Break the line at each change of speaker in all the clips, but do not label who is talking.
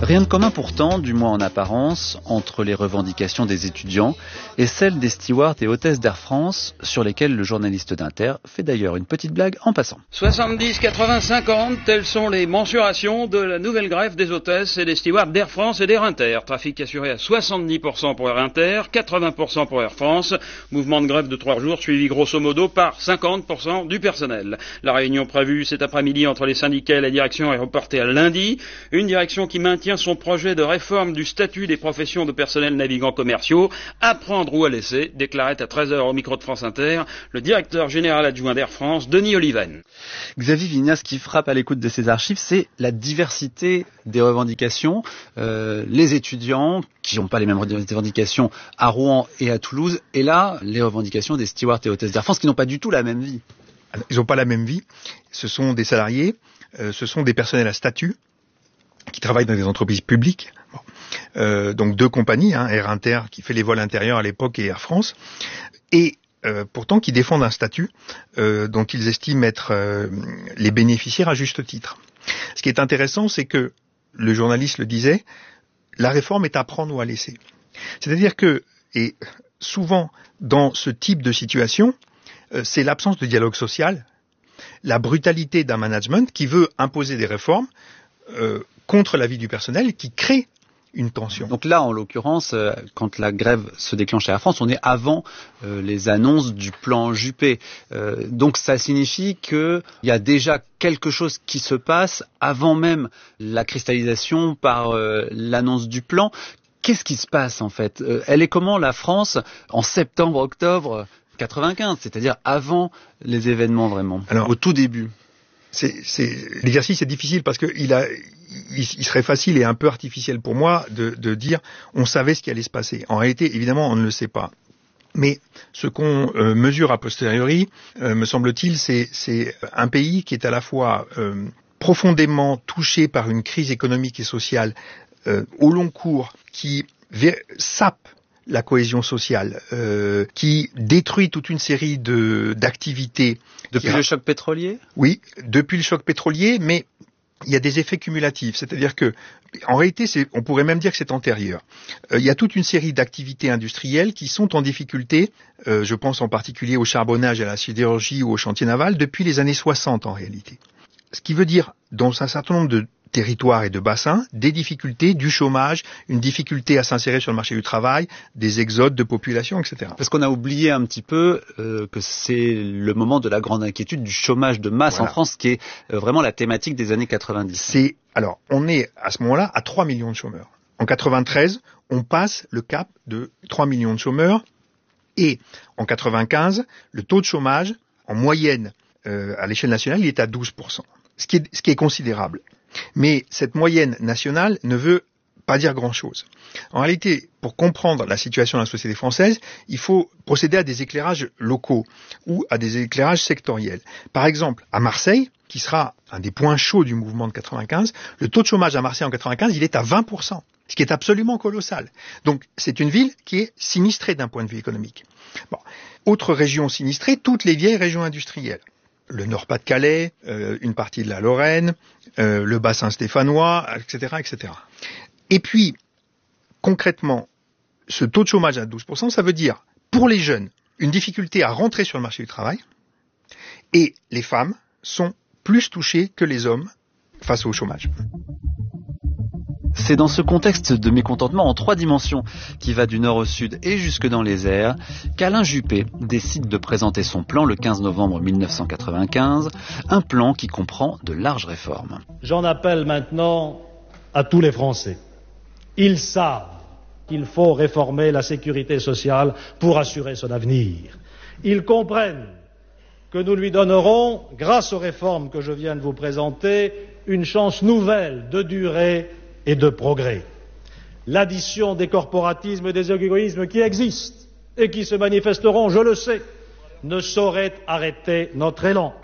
Rien de commun pourtant, du moins en apparence, entre les revendications des étudiants et celles des stewards et hôtesses d'Air France, sur lesquelles le journaliste d'Inter fait d'ailleurs une petite blague en passant.
70, 80, 50, telles sont les mensurations de la nouvelle grève des hôtesses et des stewards d'Air France et d'Air Inter. Trafic assuré à 70% pour Air Inter, 80% pour Air France. Mouvement de grève de 3 jours suivi grosso modo par 50% du personnel. La réunion prévue cet après-midi entre les syndicats et la direction est reportée à lundi. Une direction qui maintient son projet de réforme du statut des professions de personnel navigants commerciaux, à prendre ou à laisser, déclarait à 13h au micro de France Inter le directeur général adjoint d'Air France, Denis Oliven.
Xavier Vignas, ce qui frappe à l'écoute de ces archives, c'est la diversité des revendications. Les étudiants qui n'ont pas les mêmes revendications à Rouen et à Toulouse, et là, les revendications des stewards et hôtesses d'Air France qui n'ont pas du tout la même vie.
Ils n'ont pas la même vie. Ce sont des salariés, ce sont des personnels à statut qui travaillent dans des entreprises publiques. Donc 2 compagnies, Air Inter qui fait les vols intérieurs à l'époque et Air France, et pourtant qui défendent un statut dont ils estiment être les bénéficiaires à juste titre. Ce qui est intéressant, c'est que, le journaliste le disait, la réforme est à prendre ou à laisser. C'est-à-dire que, et souvent dans ce type de situation, c'est l'absence de dialogue social, la brutalité d'un management qui veut imposer des réformes contre l'avis du personnel, qui crée une tension.
Donc là, en l'occurrence, quand la grève se déclenche à Air France, on est avant les annonces du plan Juppé. Donc ça signifie qu'il y a déjà quelque chose qui se passe avant même la cristallisation par l'annonce du plan. Qu'est-ce qui se passe en fait ? Elle est comment la France en septembre-octobre 95, c'est-à-dire avant les événements vraiment, au tout début?
L'exercice est difficile parce que il serait facile et un peu artificiel pour moi de dire on savait ce qui allait se passer. En réalité, évidemment, on ne le sait pas. Mais ce qu'on mesure a posteriori, me semble-t-il, c'est un pays qui est à la fois profondément touché par une crise économique et sociale au long cours, qui sape la cohésion sociale, qui détruit toute une série d'activités.
Depuis le choc pétrolier ?
Oui, depuis le choc pétrolier, mais il y a des effets cumulatifs. C'est-à-dire que, en réalité, on pourrait même dire que c'est antérieur. Il y a toute une série d'activités industrielles qui sont en difficulté, je pense en particulier au charbonnage, à la sidérurgie ou au chantier naval, depuis les années 60 en réalité. Ce qui veut dire, dans un certain nombre de territoires et de bassins, des difficultés, du chômage, une difficulté à s'insérer sur le marché du travail, des exodes de population, etc.
Parce qu'on a oublié un petit peu que c'est le moment de la grande inquiétude du chômage de masse en France, qui est vraiment la thématique des années 90.
Alors, on est à ce moment-là à 3 millions de chômeurs. En 93, on passe le cap de 3 millions de chômeurs, et en 95, le taux de chômage, en moyenne, à l'échelle nationale, il est à 12%. Ce qui est considérable. Mais cette moyenne nationale ne veut pas dire grand-chose. En réalité, pour comprendre la situation de la société française, il faut procéder à des éclairages locaux ou à des éclairages sectoriels. Par exemple, à Marseille, qui sera un des points chauds du mouvement de 95, le taux de chômage à Marseille en 95, il est à 20%, ce qui est absolument colossal. Donc, c'est une ville qui est sinistrée d'un point de vue économique. Bon. Autre région sinistrée, toutes les vieilles régions industrielles. Le Nord-Pas-de-Calais, une partie de la Lorraine, le bassin stéphanois, etc., etc. Et puis, concrètement, ce taux de chômage à 12%, ça veut dire, pour les jeunes, une difficulté à rentrer sur le marché du travail, et les femmes sont plus touchées que les hommes face au chômage.
C'est dans ce contexte de mécontentement en 3 dimensions, qui va du nord au sud et jusque dans les airs, qu'Alain Juppé décide de présenter son plan le 15 novembre 1995, un plan qui comprend de larges réformes.
J'en appelle maintenant à tous les Français. Ils savent qu'il faut réformer la sécurité sociale pour assurer son avenir. Ils comprennent que nous lui donnerons, grâce aux réformes que je viens de vous présenter, une chance nouvelle de durée et de progrès. L'addition des corporatismes et des égoïsmes qui existent et qui se manifesteront, je le sais, ne saurait arrêter notre élan.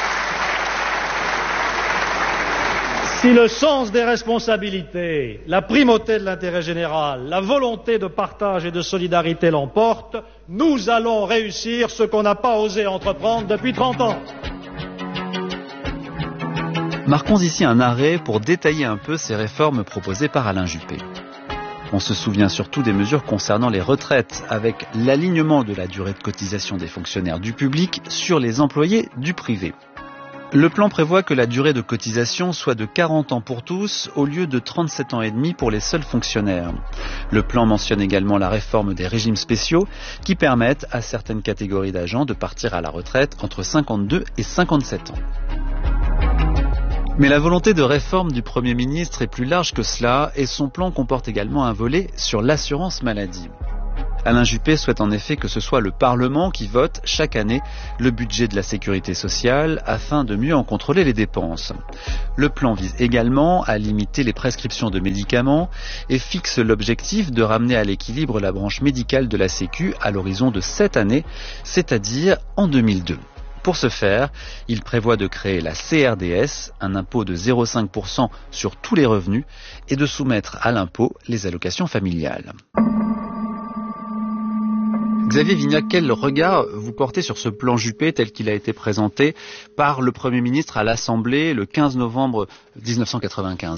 Si le sens des responsabilités, la primauté de l'intérêt général, la volonté de partage et de solidarité l'emportent, nous allons réussir ce qu'on n'a pas osé entreprendre depuis 30 ans.
Marquons ici un arrêt pour détailler un peu ces réformes proposées par Alain Juppé. On se souvient surtout des mesures concernant les retraites, avec l'alignement de la durée de cotisation des fonctionnaires du public sur les employés du privé. Le plan prévoit que la durée de cotisation soit de 40 ans pour tous, au lieu de 37 ans et demi pour les seuls fonctionnaires. Le plan mentionne également la réforme des régimes spéciaux, qui permettent à certaines catégories d'agents de partir à la retraite entre 52 et 57 ans. Mais la volonté de réforme du Premier ministre est plus large que cela et son plan comporte également un volet sur l'assurance maladie. Alain Juppé souhaite en effet que ce soit le Parlement qui vote chaque année le budget de la sécurité sociale afin de mieux en contrôler les dépenses. Le plan vise également à limiter les prescriptions de médicaments et fixe l'objectif de ramener à l'équilibre la branche médicale de la Sécu à l'horizon de 7 années, c'est-à-dire en 2002. Pour ce faire, il prévoit de créer la CRDS, un impôt de 0,5% sur tous les revenus, et de soumettre à l'impôt les allocations familiales. Xavier Vignat, quel regard vous portez sur ce plan Juppé tel qu'il a été présenté par le Premier ministre à l'Assemblée le 15 novembre 1995 ?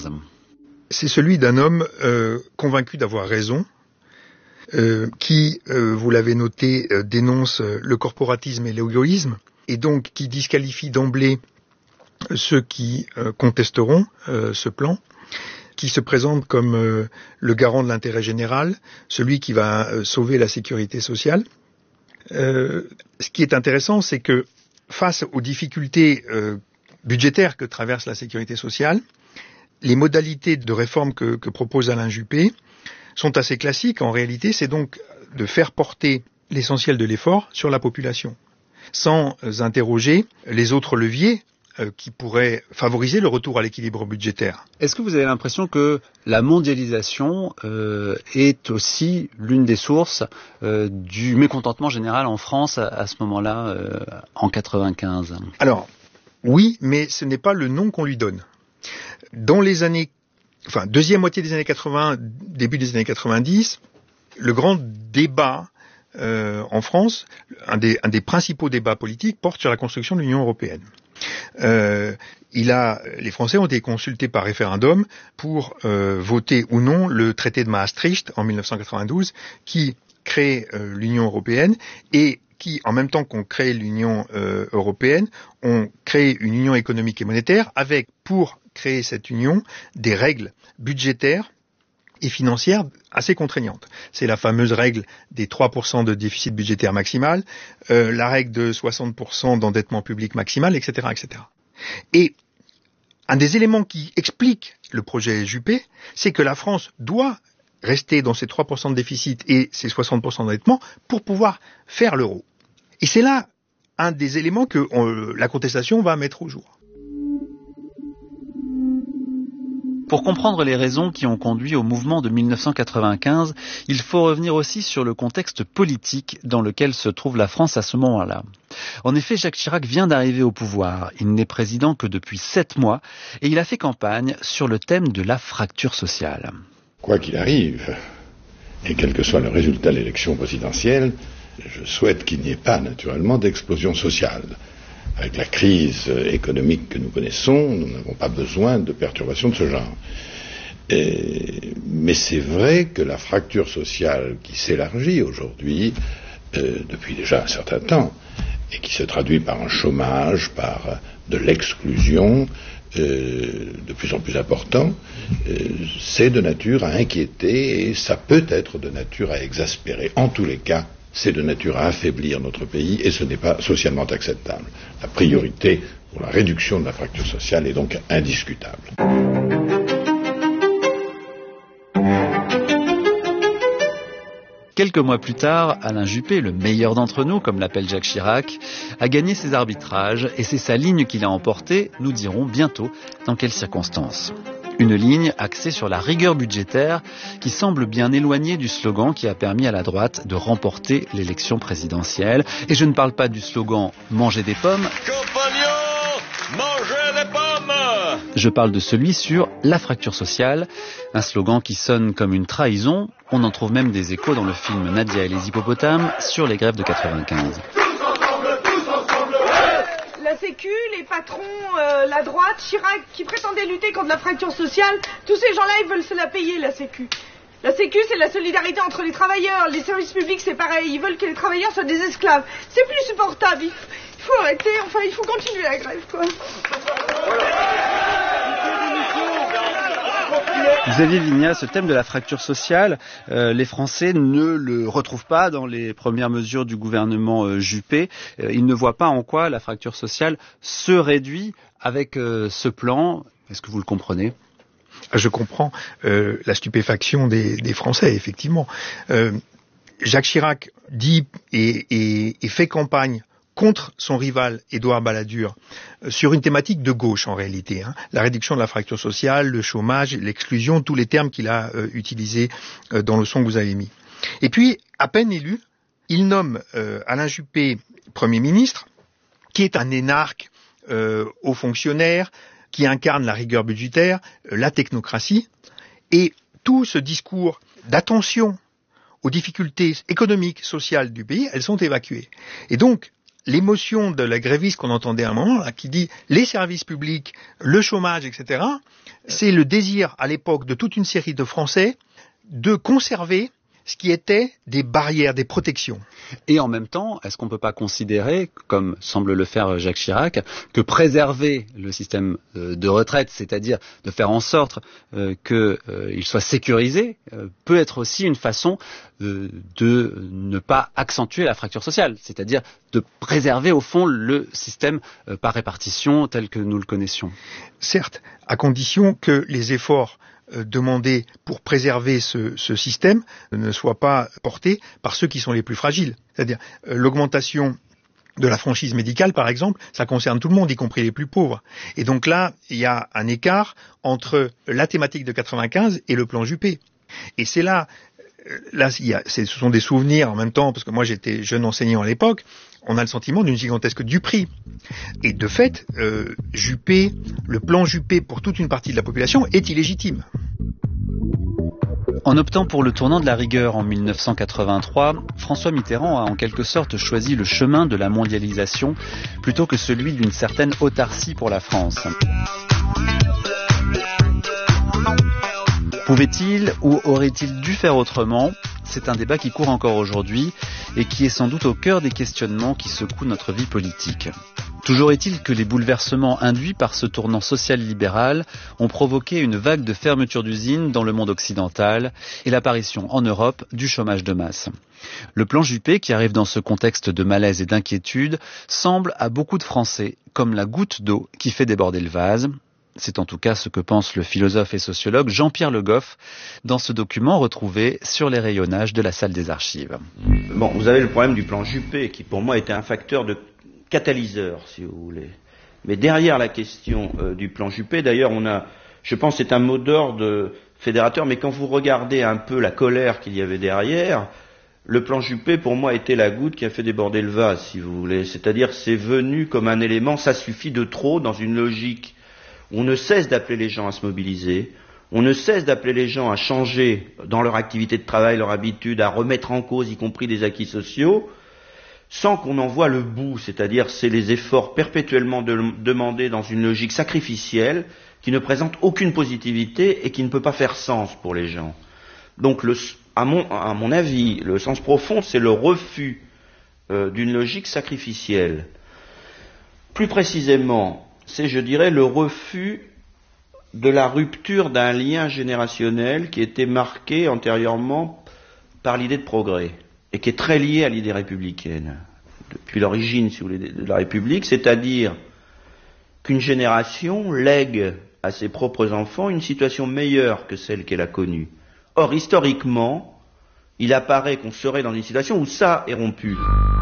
C'est celui d'un homme convaincu d'avoir raison, qui, vous l'avez noté, dénonce le corporatisme et l'égoïsme, et donc qui disqualifie d'emblée ceux qui contesteront ce plan, qui se présente comme le garant de l'intérêt général, celui qui va sauver la sécurité sociale. Ce qui est intéressant, c'est que face aux difficultés budgétaires que traverse la sécurité sociale, les modalités de réforme que propose Alain Juppé sont assez classiques. En réalité, c'est donc de faire porter l'essentiel de l'effort sur la population, sans interroger les autres leviers qui pourraient favoriser le retour à l'équilibre budgétaire.
Est-ce que vous avez l'impression que la mondialisation est aussi l'une des sources du mécontentement général en France à ce moment-là, en 95 ?
Alors, oui, mais ce n'est pas le nom qu'on lui donne. Dans les années, deuxième moitié des années 80, début des années 90, le grand débat en France, un des principaux débats politiques porte sur la construction de l'Union européenne. Les Français ont été consultés par référendum pour voter ou non le traité de Maastricht en 1992 qui crée l'Union européenne et qui, en même temps qu'on crée l'Union européenne, ont créé une union économique et monétaire avec, pour créer cette union, des règles budgétaires et financières assez contraignantes. C'est la fameuse règle des 3% de déficit budgétaire maximal, la règle de 60% d'endettement public maximal, etc., etc. Et un des éléments qui explique le projet Juppé, c'est que la France doit rester dans ces 3% de déficit et ces 60% d'endettement pour pouvoir faire l'euro. Et c'est là un des éléments que la contestation va mettre au jour.
Pour comprendre les raisons qui ont conduit au mouvement de 1995, il faut revenir aussi sur le contexte politique dans lequel se trouve la France à ce moment-là. En effet, Jacques Chirac vient d'arriver au pouvoir. Il n'est président que depuis 7 mois et il a fait campagne sur le thème de la fracture sociale.
Quoi qu'il arrive, et quel que soit le résultat de l'élection présidentielle, je souhaite qu'il n'y ait pas naturellement d'explosion sociale. Avec la crise économique que nous connaissons, nous n'avons pas besoin de perturbations de ce genre. Mais c'est vrai que la fracture sociale qui s'élargit aujourd'hui, depuis déjà un certain temps, et qui se traduit par un chômage, par de l'exclusion de plus en plus important, c'est de nature à inquiéter et ça peut être de nature à exaspérer. En tous les cas, c'est de nature à affaiblir notre pays et ce n'est pas socialement acceptable. La priorité pour la réduction de la fracture sociale est donc indiscutable.
Quelques mois plus tard, Alain Juppé, le meilleur d'entre nous, comme l'appelle Jacques Chirac, a gagné ses arbitrages et c'est sa ligne qu'il a emportée, nous dirons bientôt dans quelles circonstances. Une ligne axée sur la rigueur budgétaire qui semble bien éloignée du slogan qui a permis à la droite de remporter l'élection présidentielle. Et je ne parle pas du slogan « Mangez des pommes ». Compagnons, mangez des pommes ! Je parle de celui sur la fracture sociale, un slogan qui sonne comme une trahison. On en trouve même des échos dans le film Nadia et les hippopotames sur les grèves de 95.
La Sécu, les patrons, la droite, Chirac, qui prétendaient lutter contre la fracture sociale, tous ces gens-là, ils veulent se la payer, la Sécu. La Sécu, c'est la solidarité entre les travailleurs. Les services publics, c'est pareil. Ils veulent que les travailleurs soient des esclaves. C'est plus supportable. Il faut arrêter. Enfin, il faut continuer la grève, quoi.
Xavier Vignat, ce thème de la fracture sociale, les Français ne le retrouvent pas dans les premières mesures du gouvernement Juppé. Ils ne voient pas en quoi la fracture sociale se réduit avec ce plan. Est-ce que vous le comprenez ?
Je comprends la stupéfaction des Français, effectivement. Jacques Chirac dit et fait campagne contre son rival Édouard Balladur sur une thématique de gauche en réalité, la réduction de la fracture sociale, le chômage, l'exclusion, tous les termes qu'il a utilisés dans le son que vous avez mis. Et puis, à peine élu, il nomme Alain Juppé Premier ministre, qui est un énarque haut fonctionnaire, qui incarne la rigueur budgétaire, la technocratie, et tout ce discours d'attention aux difficultés économiques, sociales du pays, elles sont évacuées. Et donc, l'émotion de la gréviste qu'on entendait à un moment, là, qui dit les services publics, le chômage, etc., c'est le désir à l'époque de toute une série de Français de conserver ce qui était des barrières, des protections.
Et en même temps, est-ce qu'on ne peut pas considérer, comme semble le faire Jacques Chirac, que préserver le système de retraite, c'est-à-dire de faire en sorte qu'il soit sécurisé, peut être aussi une façon de ne pas accentuer la fracture sociale, c'est-à-dire de préserver au fond le système par répartition tel que nous le connaissions.
Certes, à condition que les efforts demandés pour préserver ce système ne soient pas portés par ceux qui sont les plus fragiles. C'est-à-dire l'augmentation de la franchise médicale, par exemple, ça concerne tout le monde, y compris les plus pauvres. Et donc là, il y a un écart entre la thématique de 95 et le plan Juppé. Et c'est là, ce sont des souvenirs en même temps, parce que moi j'étais jeune enseignant à l'époque, on a le sentiment d'une gigantesque duperie. Et de fait, Juppé, le plan Juppé pour toute une partie de la population est illégitime.
En optant pour le tournant de la rigueur en 1983, François Mitterrand a en quelque sorte choisi le chemin de la mondialisation plutôt que celui d'une certaine autarcie pour la France. Pouvait-il ou aurait-il dû faire autrement ? C'est un débat qui court encore aujourd'hui et qui est sans doute au cœur des questionnements qui secouent notre vie politique. Toujours est-il que les bouleversements induits par ce tournant social-libéral ont provoqué une vague de fermetures d'usines dans le monde occidental et l'apparition en Europe du chômage de masse. Le plan Juppé, qui arrive dans ce contexte de malaise et d'inquiétude, semble à beaucoup de Français comme la goutte d'eau qui fait déborder le vase. C'est en tout cas ce que pense le philosophe et sociologue Jean-Pierre Le Goff dans ce document retrouvé sur les rayonnages de la salle des archives.
Bon, vous avez le problème du plan Juppé qui pour moi était un facteur de catalyseur, si vous voulez. Mais derrière la question du plan Juppé, d'ailleurs je pense que c'est un mot d'ordre fédérateur, mais quand vous regardez un peu la colère qu'il y avait derrière, le plan Juppé pour moi était la goutte qui a fait déborder le vase, si vous voulez. C'est-à-dire c'est venu comme un élément, ça suffit de trop dans une logique. On ne cesse d'appeler les gens à se mobiliser, on ne cesse d'appeler les gens à changer dans leur activité de travail, leur habitude, à remettre en cause, y compris des acquis sociaux, sans qu'on en voie le bout, c'est-à-dire c'est les efforts perpétuellement demandés dans une logique sacrificielle qui ne présente aucune positivité et qui ne peut pas faire sens pour les gens. Donc à mon avis, le sens profond, c'est le refus d'une logique sacrificielle. Plus précisément, c'est, je dirais, le refus de la rupture d'un lien générationnel qui était marqué antérieurement par l'idée de progrès et qui est très lié à l'idée républicaine, depuis l'origine, si vous voulez, de la République, c'est-à-dire qu'une génération lègue à ses propres enfants une situation meilleure que celle qu'elle a connue. Or, historiquement, il apparaît qu'on serait dans une situation où ça est rompu.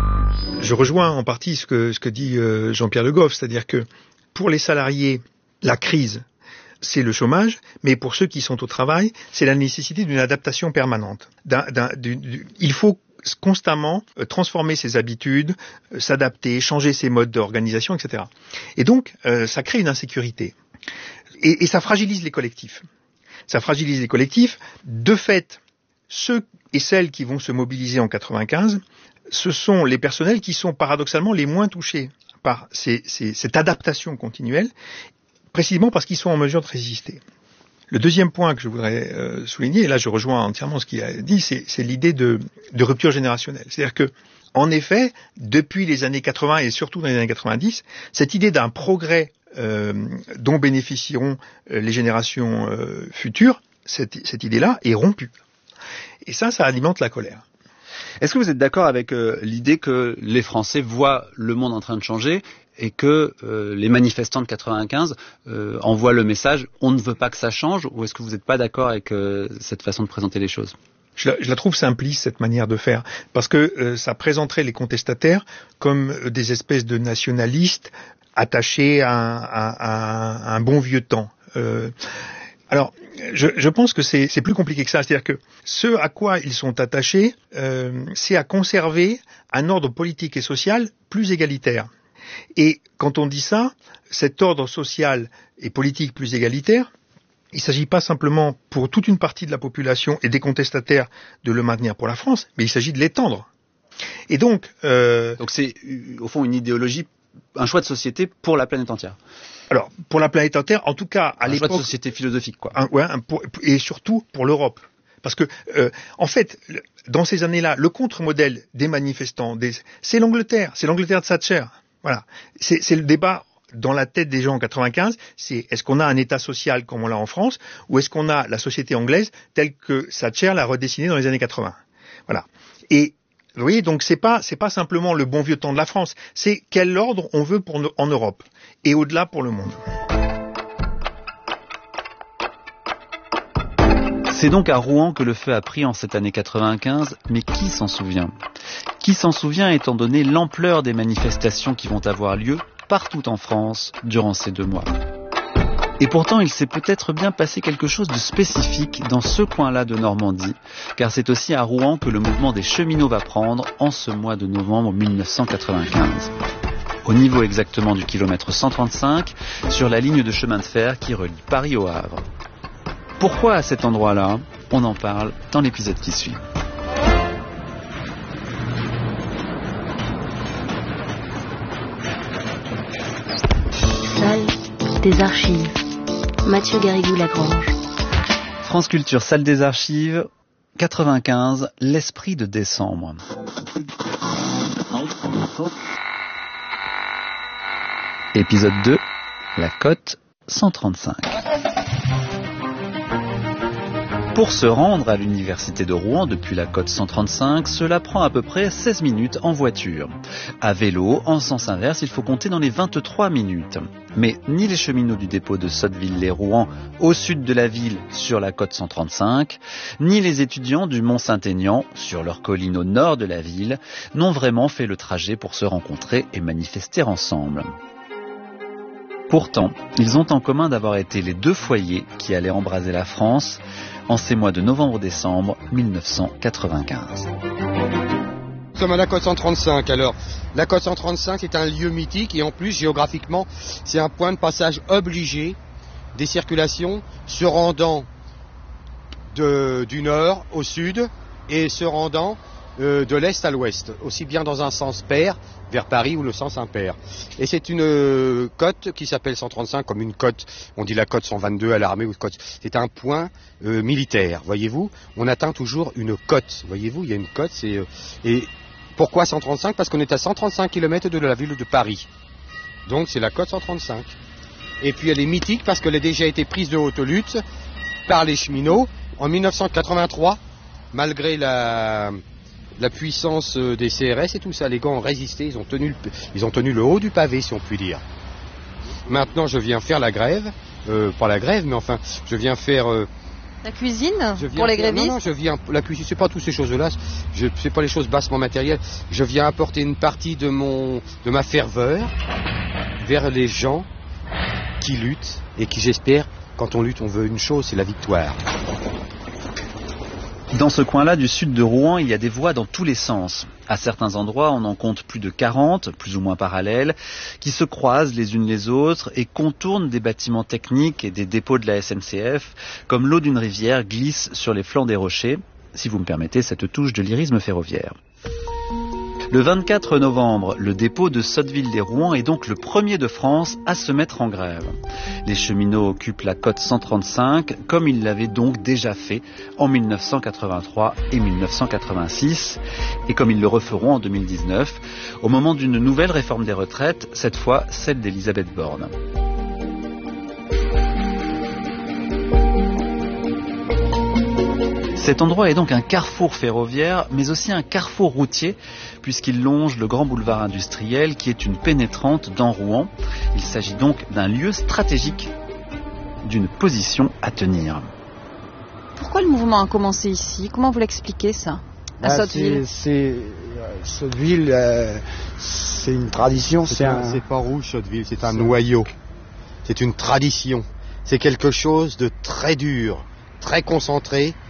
Je rejoins en partie ce que dit Jean-Pierre Le Goff, c'est-à-dire que pour les salariés, la crise, c'est le chômage, mais pour ceux qui sont au travail, c'est la nécessité d'une adaptation permanente. Il faut constamment transformer ses habitudes, s'adapter, changer ses modes d'organisation, etc. Et donc, ça crée une insécurité. Et ça fragilise les collectifs. Ça fragilise les collectifs. De fait, ceux et celles qui vont se mobiliser en 95, ce sont les personnels qui sont paradoxalement les moins touchés par cette adaptation continuelle, précisément parce qu'ils sont en mesure de résister. Le deuxième point que je voudrais souligner, et là je rejoins entièrement ce qu'il a dit, c'est l'idée de rupture générationnelle. C'est-à-dire que, en effet, depuis les années 80 et surtout dans les années 90, cette idée d'un progrès dont bénéficieront les générations futures, cette idée-là est rompue. Et ça alimente la colère.
Est-ce que vous êtes d'accord avec l'idée que les Français voient le monde en train de changer et que les manifestants de 95 envoient le message « on ne veut pas que ça change » ou est-ce que vous n'êtes pas d'accord avec cette façon de présenter les choses ?
Je la trouve simpliste, cette manière de faire, parce que ça présenterait les contestataires comme des espèces de nationalistes attachés à un bon vieux temps. Alors, je pense que c'est plus compliqué que ça. C'est-à-dire que ce à quoi ils sont attachés, c'est à conserver un ordre politique et social plus égalitaire. Et quand on dit ça, cet ordre social et politique plus égalitaire, il ne s'agit pas simplement pour toute une partie de la population et des contestataires de le maintenir pour la France, mais il s'agit de l'étendre. Et donc
c'est au fond une idéologie, un choix de société pour la planète entière.
Alors, pour la planète entière, en tout cas, à l'époque...
Un choix de société philosophique, quoi.
Et surtout pour l'Europe. Parce que, en fait, dans ces années-là, le contre-modèle des manifestants, c'est l'Angleterre. C'est l'Angleterre de Thatcher. Voilà. C'est le débat dans la tête des gens en 95. C'est est-ce qu'on a un État social comme on l'a en France, ou est-ce qu'on a la société anglaise telle que Thatcher l'a redessinée dans les années 80. Voilà. Et vous voyez, donc c'est pas simplement le bon vieux temps de la France, c'est quel ordre on veut en Europe et au-delà pour le monde.
C'est donc à Rouen que le feu a pris en cette année 95, mais qui s'en souvient ? Qui s'en souvient étant donné l'ampleur des manifestations qui vont avoir lieu partout en France durant ces 2 mois ? Et pourtant, il s'est peut-être bien passé quelque chose de spécifique dans ce coin-là de Normandie, car c'est aussi à Rouen que le mouvement des cheminots va prendre en ce mois de novembre 1995. Au niveau exactement du kilomètre 135, sur la ligne de chemin de fer qui relie Paris au Havre. Pourquoi à cet endroit-là ? On en parle dans l'épisode qui suit.
Salle des archives. Mathieu Garrigou-Lagrange.
France Culture, salle des archives, 95, l'esprit de décembre. Épisode 2, la cote 135. Pour se rendre à l'université de Rouen depuis la cote 135, cela prend à peu près 16 minutes en voiture. À vélo, en sens inverse, il faut compter dans les 23 minutes. Mais ni les cheminots du dépôt de Sotteville-lès-Rouen, au sud de la ville, sur la cote 135, ni les étudiants du Mont-Saint-Aignan, sur leur colline au nord de la ville, n'ont vraiment fait le trajet pour se rencontrer et manifester ensemble. Pourtant, ils ont en commun d'avoir été les 2 foyers qui allaient embraser la France en ces mois de novembre-décembre 1995.
Nous sommes à la côte 135. Alors, la côte 135 est un lieu mythique et en plus, géographiquement, c'est un point de passage obligé des circulations se rendant du nord au sud et se rendant de l'est à l'ouest, aussi bien dans un sens pair vers Paris ou le sens impair. Et c'est une côte qui s'appelle 135 comme une côte, on dit la côte 122 à l'armée ou côte. C'est un point militaire, voyez-vous. On atteint toujours une côte, voyez-vous, il y a une côte. Et pourquoi 135 ? Parce qu'on est à 135 km de la ville de Paris. Donc c'est la côte 135. Et puis elle est mythique parce qu'elle a déjà été prise de haute lutte par les cheminots en 1983, malgré la puissance des CRS et tout ça. Les gars ont résisté, ils ont tenu le haut du pavé, si on peut dire. Maintenant, je viens faire la grève, pas la grève, mais enfin, je viens faire...
la cuisine pour les grévistes ?
Non, je viens... La cuisine, c'est pas toutes ces choses-là, c'est pas les choses bassement matérielles. Je viens apporter une partie de ma ferveur vers les gens qui luttent et qui, j'espère, quand on lutte, on veut une chose, c'est la victoire.
Dans ce coin-là du sud de Rouen, il y a des voies dans tous les sens. À certains endroits, on en compte plus de 40, plus ou moins parallèles, qui se croisent les unes les autres et contournent des bâtiments techniques et des dépôts de la SNCF, comme l'eau d'une rivière glisse sur les flancs des rochers, si vous me permettez cette touche de lyrisme ferroviaire. Le 24 novembre, le dépôt de Sotteville-lès-Rouen est donc le premier de France à se mettre en grève. Les cheminots occupent la cote 135, comme ils l'avaient donc déjà fait en 1983 et 1986, et comme ils le referont en 2019, au moment d'une nouvelle réforme des retraites, cette fois celle d'Elisabeth Borne. Cet endroit est donc un carrefour ferroviaire, mais aussi un carrefour routier, puisqu'il longe le grand boulevard industriel qui est une pénétrante dans Rouen. Il s'agit donc d'un lieu stratégique, d'une position à tenir.
Pourquoi le mouvement a commencé ici? Comment vous l'expliquez ça, à Sotteville?
Sotteville, c'est une tradition.
C'est pas rouge, Sotteville, c'est un noyau. C'est une tradition. C'est quelque chose de très dur, très concentré.